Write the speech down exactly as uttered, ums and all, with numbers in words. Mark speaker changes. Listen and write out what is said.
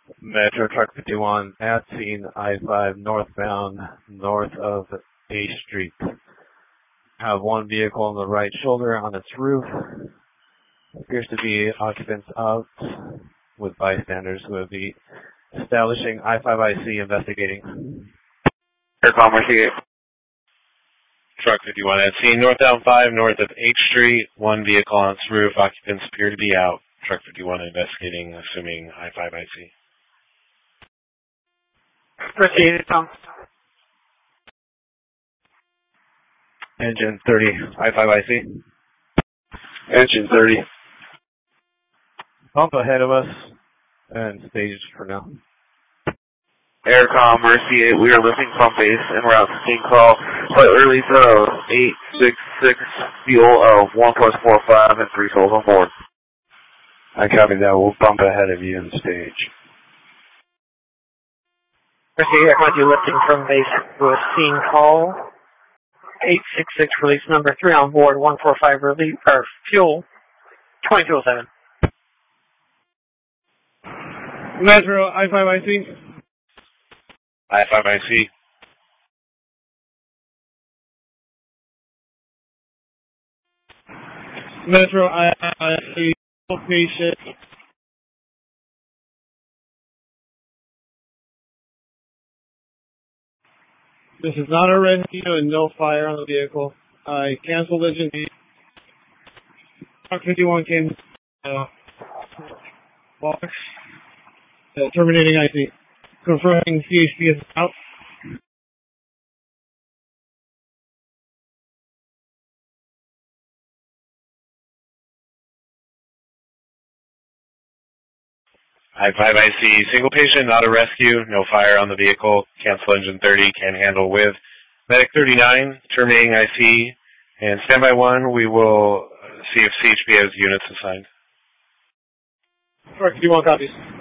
Speaker 1: Metro Truck fifty-one at scene, I five northbound, north of A Street. Have one vehicle on the right shoulder on its roof. Appears to be occupants out with bystanders who would be establishing I five I C investigating.
Speaker 2: Aircom, Mercy eight.
Speaker 3: Truck fifty-one at scene, northbound five, north of H Street. One vehicle on its roof. Occupants appear to be out. Truck fifty-one investigating, assuming I five I C.
Speaker 4: Proceed, Tom.
Speaker 1: Engine thirty, I five I C.
Speaker 2: Engine thirty.
Speaker 1: Bump ahead of us and staged for now.
Speaker 2: Aircom, Mercy eight, we are lifting from base en route to scene call. Flight release of eight six six, fuel of one plus four five and three souls on board.
Speaker 5: I copy that. We'll bump ahead of you and stage.
Speaker 4: Mercy eight, you lifting from base with scene call. eight six six, release number three on board, one four five release, or fuel, twenty-two oh seven.
Speaker 1: Metro, I five I C.
Speaker 3: I five I C.
Speaker 1: Metro, I five I C. Location. This is not a rescue and no fire on the vehicle. I canceled engine. Truck fifty-one came uh, box. Uh, terminating I C. Confirming C H P is out.
Speaker 3: I five I C, single patient, not a rescue, no fire on the vehicle, cancel engine thirty, can handle with. Medic thirty-nine, terminating I C, and standby one, we will see if C H P has units assigned.
Speaker 1: Truck fifty-one copies.